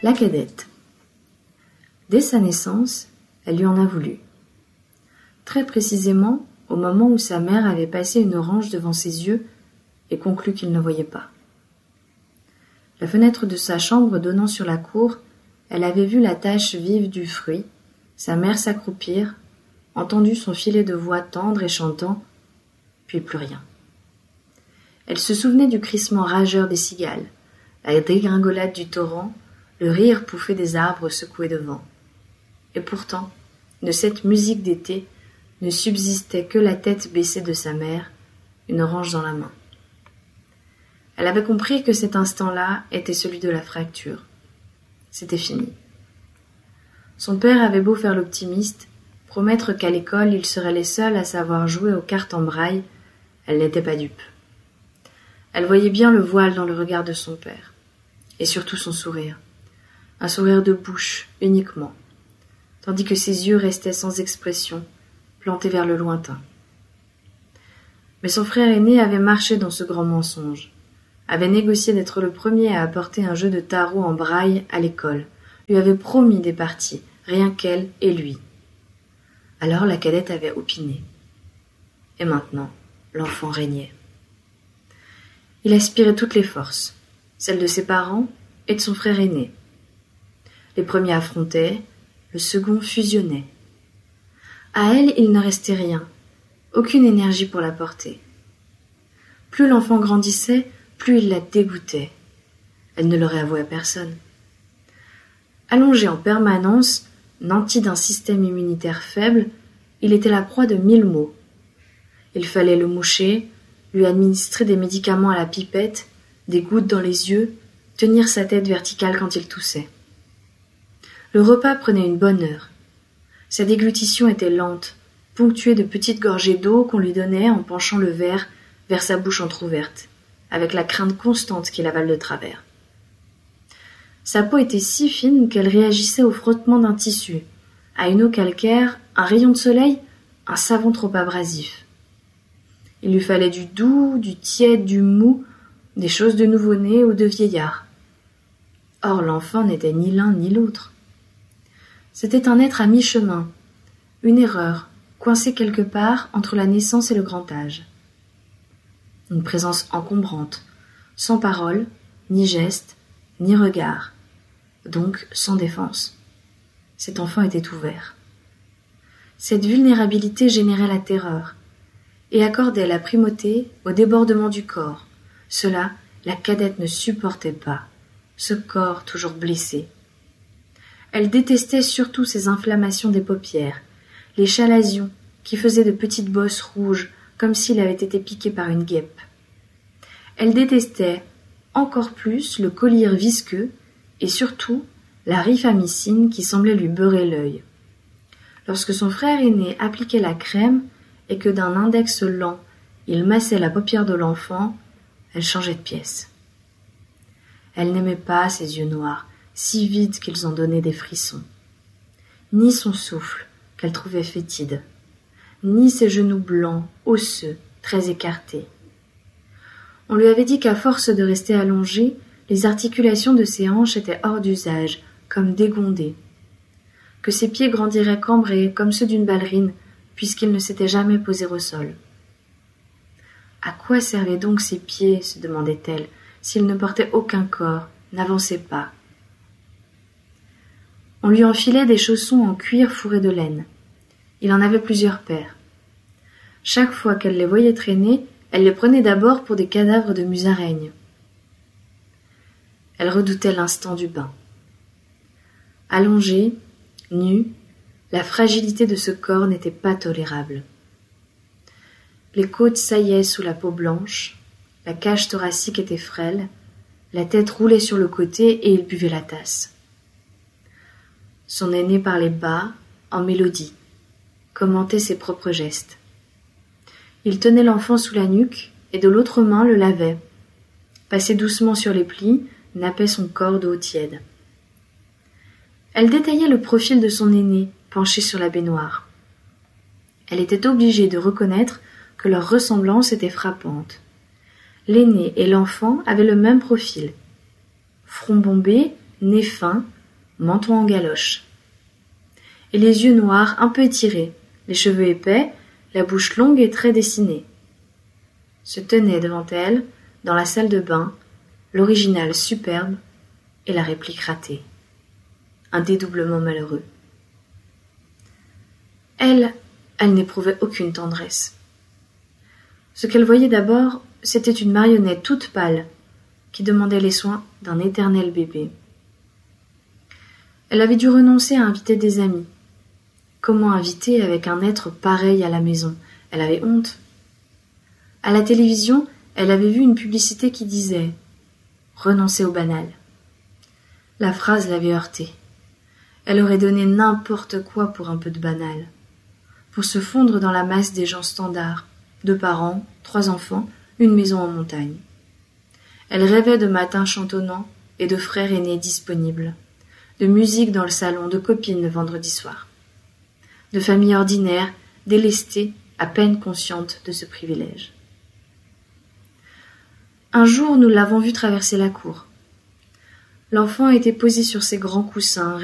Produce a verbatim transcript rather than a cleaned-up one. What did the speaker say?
La cadette. Dès sa naissance, elle lui en a voulu. Très précisément, au moment où sa mère avait passé une orange devant ses yeux et conclu qu'il ne voyait pas. La fenêtre de sa chambre donnant sur la cour, elle avait vu la tache vive du fruit, sa mère s'accroupir, entendu son filet de voix tendre et chantant, puis plus rien. Elle se souvenait du crissement rageur des cigales, la dégringolade du torrent, le rire pouffé des arbres secoués de vent. Et pourtant, de cette musique d'été ne subsistait que la tête baissée de sa mère, une orange dans la main. Elle avait compris que cet instant-là était celui de la fracture. C'était fini. Son père avait beau faire l'optimiste, promettre qu'à l'école ils seraient les seuls à savoir jouer aux cartes en braille, elle n'était pas dupe. Elle voyait bien le voile dans le regard de son père, et surtout son sourire, un sourire de bouche uniquement, tandis que ses yeux restaient sans expression, plantés vers le lointain. Mais son frère aîné avait marché dans ce grand mensonge, avait négocié d'être le premier à apporter un jeu de tarot en braille à l'école, lui avait promis des parties, rien qu'elle et lui. Alors la cadette avait opiné. Et maintenant, l'enfant régnait. Il aspirait toutes les forces, celles de ses parents et de son frère aîné. Les premiers affrontaient, le second fusionnait. À elle, il ne restait rien, aucune énergie pour la porter. Plus l'enfant grandissait, plus il la dégoûtait. Elle ne l'aurait avoué à personne. Allongé en permanence, nanti d'un système immunitaire faible, il était la proie de mille maux. Il fallait le moucher, lui administrer des médicaments à la pipette, des gouttes dans les yeux, tenir sa tête verticale quand il toussait. Le repas prenait une bonne heure. Sa déglutition était lente, ponctuée de petites gorgées d'eau qu'on lui donnait en penchant le verre vers sa bouche entr'ouverte, avec la crainte constante qu'il avale de travers. Sa peau était si fine qu'elle réagissait au frottement d'un tissu, à une eau calcaire, un rayon de soleil, un savon trop abrasif. Il lui fallait du doux, du tiède, du mou, des choses de nouveau-né ou de vieillard. Or l'enfant n'était ni l'un ni l'autre. C'était un être à mi-chemin, une erreur, coincée quelque part entre la naissance et le grand âge. Une présence encombrante, sans parole, ni geste, ni regard, donc sans défense. Cet enfant était ouvert. Cette vulnérabilité générait la terreur et accordait la primauté au débordement du corps. Cela, la cadette ne supportait pas, ce corps toujours blessé. Elle détestait surtout ces inflammations des paupières, les chalazions qui faisaient de petites bosses rouges comme s'il avait été piqué par une guêpe. Elle détestait encore plus le collyre visqueux et surtout la rifamycine qui semblait lui beurrer l'œil. Lorsque son frère aîné appliquait la crème et que d'un index lent il massait la paupière de l'enfant, elle changeait de pièce. Elle n'aimait pas ses yeux noirs, si vides qu'ils en donnaient des frissons, ni son souffle qu'elle trouvait fétide, ni ses genoux blancs, osseux, très écartés. On lui avait dit qu'à force de rester allongée, les articulations de ses hanches étaient hors d'usage, comme dégondées, que ses pieds grandiraient cambrés comme ceux d'une ballerine, puisqu'ils ne s'étaient jamais posés au sol. À quoi servaient donc ses pieds, se demandait-elle, s'ils ne portaient aucun corps, n'avançaient pas? On lui enfilait des chaussons en cuir fourrés de laine. Il en avait plusieurs paires. Chaque fois qu'elle les voyait traîner, elle les prenait d'abord pour des cadavres de musaraignes. Elle redoutait l'instant du bain. Allongée, nue, la fragilité de ce corps n'était pas tolérable. Les côtes saillaient sous la peau blanche, la cage thoracique était frêle, la tête roulait sur le côté et il buvait la tasse. Son aîné parlait bas, en mélodie, commentait ses propres gestes. Il tenait l'enfant sous la nuque et de l'autre main le lavait, passait doucement sur les plis, nappait son corps d'eau tiède. Elle détaillait le profil de son aîné, penché sur la baignoire. Elle était obligée de reconnaître que leur ressemblance était frappante. L'aîné et l'enfant avaient le même profil. Front bombé, nez fin, menton en galoche. Et les yeux noirs un peu étirés, les cheveux épais, la bouche longue et très dessinée. Se tenait devant elle, dans la salle de bain, l'original superbe et la réplique ratée. Un dédoublement malheureux. Elle, elle n'éprouvait aucune tendresse. Ce qu'elle voyait d'abord, c'était une marionnette toute pâle, qui demandait les soins d'un éternel bébé. Elle avait dû renoncer à inviter des amis. Comment inviter avec un être pareil à la maison? Elle avait honte. À la télévision, elle avait vu une publicité qui disait « Renoncer au banal ». La phrase l'avait heurtée. Elle aurait donné n'importe quoi pour un peu de banal, pour se fondre dans la masse des gens standards, deux parents, trois enfants, une maison en montagne. Elle rêvait de matins chantonnants et de frères aînés disponibles, de musique dans le salon, de copines le vendredi soir, de famille ordinaire, délestée, à peine consciente de ce privilège. Un jour, nous l'avons vue traverser la cour. L'enfant était posé sur ses grands coussins,